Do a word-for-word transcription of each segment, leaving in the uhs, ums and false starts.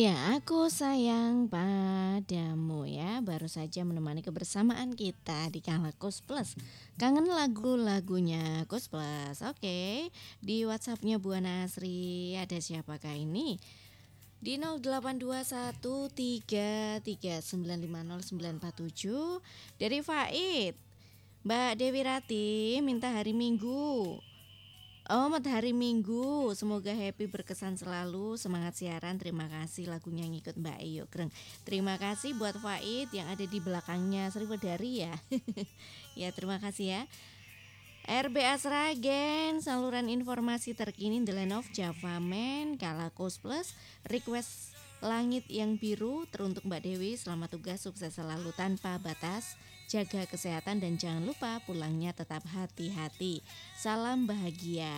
Ya, aku sayang padamu ya, baru saja menemani kebersamaan kita di Kala Kus Plus. Kangen lagu-lagunya Kus Plus. Oke, di WhatsApp-nya Bu Nasri ada siapakah ini? Di nol delapan dua satu tiga tiga sembilan lima nol sembilan empat tujuh dari Faid. Mbak Dewi Rati minta hari Minggu. Oh, hari Minggu. Semoga happy, berkesan selalu, semangat siaran. Terima kasih, lagunya ngikut Mbak Eyo Greng. Terima kasih buat Faid yang ada di belakangnya Sri Wedari ya. Ya, terima kasih ya. R B A Sragen, saluran informasi terkini The Land of Java Man, Kala Kus Plus, request Langit yang Biru teruntuk Mbak Dewi. Selamat tugas, sukses selalu tanpa batas. Jaga kesehatan dan jangan lupa pulangnya tetap hati-hati. Salam bahagia.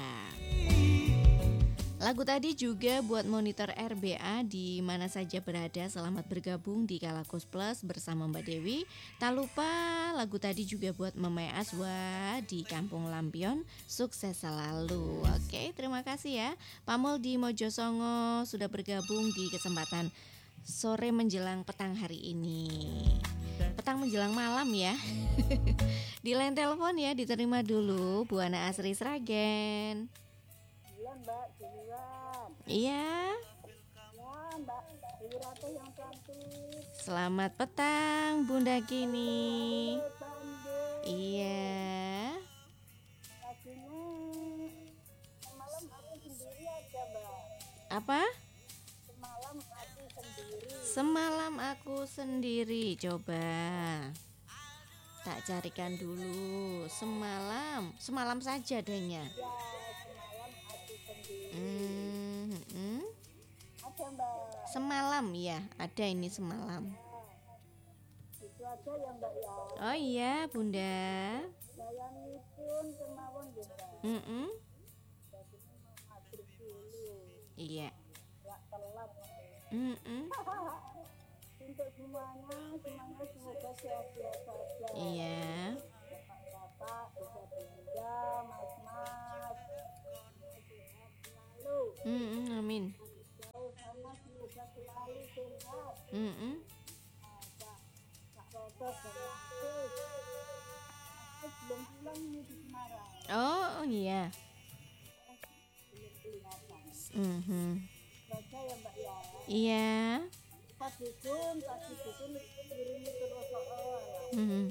Lagu tadi juga buat monitor R B A di mana saja berada. Selamat bergabung di Kala Kus Plus bersama Mbak Dewi. Tak lupa lagu tadi juga buat Memai Aswa di Kampung Lampion. Sukses selalu. Oke, terima kasih ya. Pamol di Mojosongo sudah bergabung di kesempatan sore menjelang petang hari ini. Petang menjelang malam ya. Di line telepon ya, diterima dulu Bu Ana Asri Sragen. Iya Mbak, Dewiwan. Iya. Ya Mbak, Dewi Ratu yang cantik. Selamat petang Bunda Kini. Iya. Lagunya semalam aku sendiri aja Mbak. Apa? Semalam aku sendiri. Semalam aku sendiri. Coba tak carikan dulu. Semalam, semalam saja adanya. Ya, semalam aku sendiri. Hmm, hmm. Ada Mbak. Semalam ya, ada ini semalam. Ya, itu aja ya Mbak ya. Oh iya Bunda. Bayangipun kemawon ya Mbak. Mm -mm. Jadi mau maghrib dulu. Iya. Gak telat. Mm -mm. Untuk semuanya, semuanya semoga sehat-sehat saja. Iya. Bapak-bapak, Bunda, Mas-mas, sehat selalu. Mm -mm, amin. Jauh sana semoga selalu sehat. Mm -mm. Ada Kak Robert dan Mas. Mas belum pulang nih di Semarang. Oh iya. Belum kelihatan. Mm -hmm. Baca ya Mbak ya. Iya. Pak Dukun, Pak Dukun kirimi terus soal. Mm -hmm.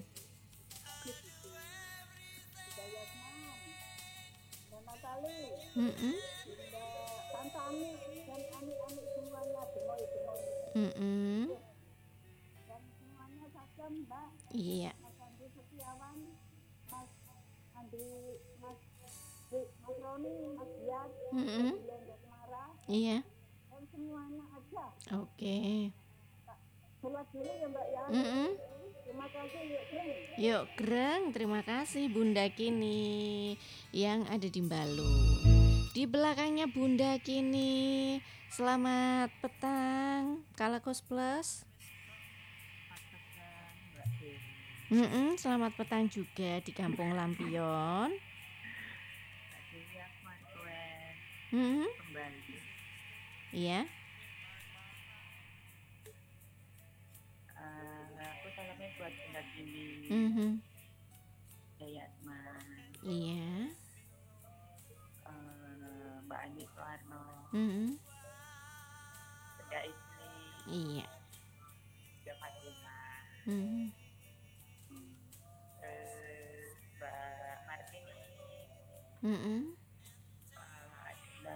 Dan Natali, Mm -mm. Tante Ani dan anik-anik semuanya gemoy-gemoy. Mm -mm. Dan semuanya saja Mbak. Iya. Mas Andi Setiawan, Mas Andi, Mas Mas Roni, Mas Dian, Mm -mm. Mas Mara. Iya. Dan semuanya aja. Oke. Okay. Buat dulu ya Mbak ya. Mm -mm. Terima kasih yuk Greng. Yuk Greng, terima kasih Bunda Kini yang ada di Mbalu. Di belakangnya Bunda Kini. Selamat petang Kala Kus Plus. Mm -mm, selamat petang juga di Kampung Lampion. Mm -hmm. Iya. Aku salamnya buat Bunda Kini, mm-hmm. Dayatma, iya, uh, Mbak Andi Soeharno, mm-hmm. Bunda Isni, iya, Mbak Fatima, mm-hmm. uh, Mbak Martini, mm-hmm. uh, ada,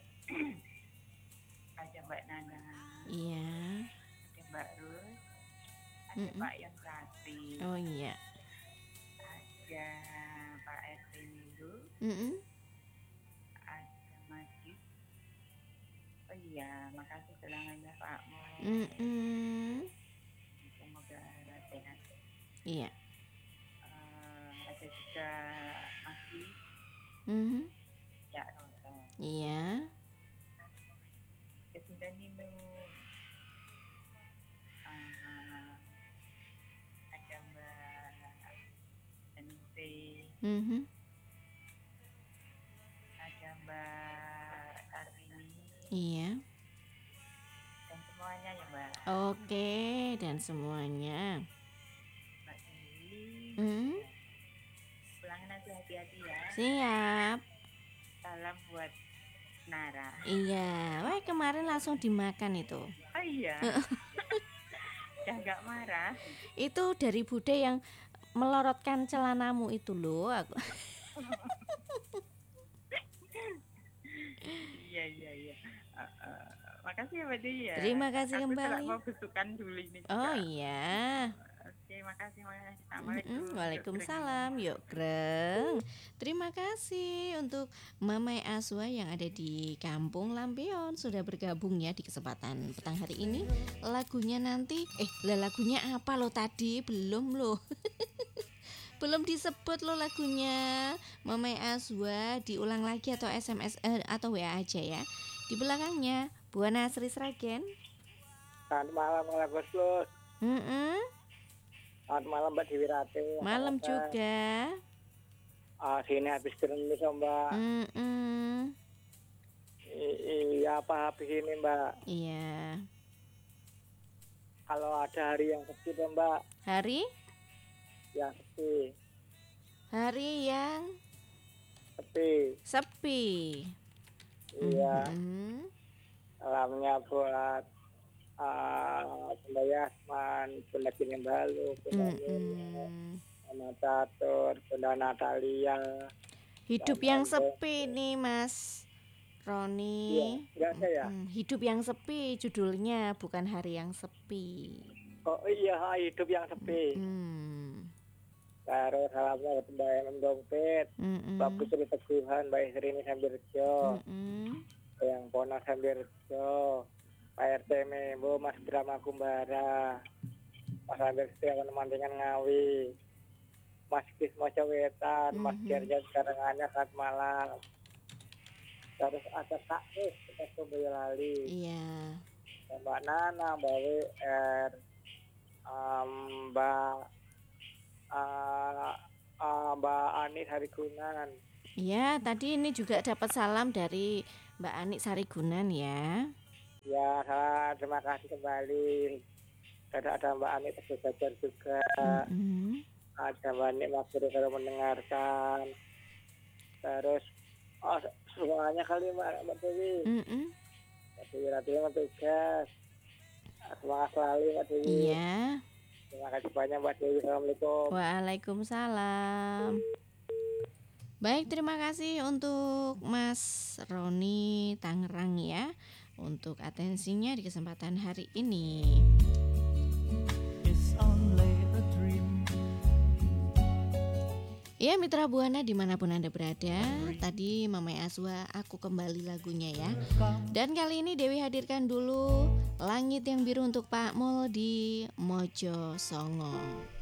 ada Mbak Nana, iya, ada Mbak Rus. Ada mm-mm. Pak Yonsati. Oh iya. Ada Pak R T Minggu. Mm-mm. Ada Majid. Oh iya, makasih selangannya Pak Mo. Mm-mm. Semoga sehat. Iya. Uh, ada juga Masih. Mm-hmm. Ya, Rosa. Iya. Kesudah Nino. Mm-hmm. Ada Mbak Kartini. Iya. Dan semuanya semuanya ya Mbak. Oke, dan semuanya. Mbak Dewi, Hmm, ya, pulang nanti hati-hati ya. siap. Salam buat Nara. Iya, wah kemarin langsung dimakan itu. Oh iya, udah nggak marah. Itu dari Bude yang melorotkan celanamu itu loh. Aku. Iya iya iya. Uh, uh, makasih ya Mbak Dewi ya. Terima kasih Aku telah kembali. mau besukan dulu ini juga. Oh iya. Oke, makasih makasih. Mm-mm, Assalamualaikum. Yuk, Waalaikumsalam. Greng. Yuk, Greng. Terima kasih untuk Mamai Aswa yang ada di Kampung Lampion sudah bergabung ya di kesempatan petang hari ini. Lagunya nanti, eh, lah lagunya apa lo tadi? Belum loh. Belum disebut lo lagunya. Mamai Aswa diulang lagi atau S M S eh, atau W A aja ya. Di belakangnya Buana Sri Sragen. Selamat malam Mbak Guslos. Mm-mm, Selamat malam Mbak Dewi Rati. malam juga. Ah, sini habis keremis Mbak. Mm-mm, I- Iya apa habis ini Mbak? iya. Kalau ada hari yang sepi tuh, Mbak, Hari yang sepi, hari yang sepi. sepi. Iya, Mhm. salamnya buat ah Bunda Yasman, Bunda Kini Balu, Bunda Nina, Mm-mm. Mama Catur, Bunda Natalia. Hidup Sama yang Ando. sepi nih Mas Iya, Roni. enggak ada ya? Mm, hidup yang sepi judulnya, bukan hari yang sepi. Oh iya, hidup yang sepi. Hmm. Terus salamnya buat Mbak Emem Dompet, Mm-mm. Mbak Putri Teguhan, Mbak Isrini Sambirjo, Mm-mm. yang Pono Sambirjo, Pak R T Membo, Mas Brahma Kumbara, Mas Amir Setiawan Mantingan Ngawi, Mas Kismo Cawetan, Mas Mhm. Gerja Karangannya Kat Malang. Terus ada Kak Is, kita Boyolali, Iya. Mbak Nana, Mbak W R, um, Mbak uh, uh, Mbak Ani Harigunan. Iya, tadi ini juga dapat salam dari Mbak Anik Sarigunan ya. Ya, salah, terima kasih kembali. Ada ada Mbak Ani Teguh Bajar juga. Mm-mm. Ada Mbak Ani Maksudnya kalau mendengarkan. Terus oh, semuanya kali Mbak, Mbak Dewi. Mm-mm. Mbak Dewi Ratinya tugas. Semangat selalu Mbak Dewi. Iya. Terima kasih banyak Mbak Dewi. Assalamualaikum. Waalaikumsalam. Baik, terima kasih untuk Mas Roni Tangerang ya untuk atensinya di kesempatan hari ini. It's only a dream. Ya Mitra Buana dimanapun Anda berada, tadi Mamai Aswa aku kembali lagunya ya. Dan kali ini Dewi hadirkan dulu Langit yang Biru untuk Pak Mul di Mojo Songo.